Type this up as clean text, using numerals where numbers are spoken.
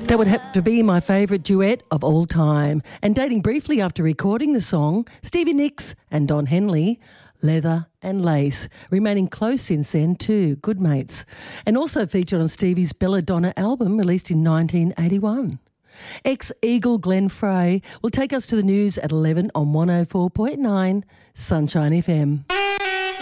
That would have to be my favourite duet of all time. And dating briefly after recording the song, Stevie Nicks and Don Henley, Leather and Lace, remaining close since then too, good mates. And also featured on Stevie's Belladonna album released in 1981. Ex-Eagle Glenn Frey will take us to the news at 11 on 104.9 Sunshine FM.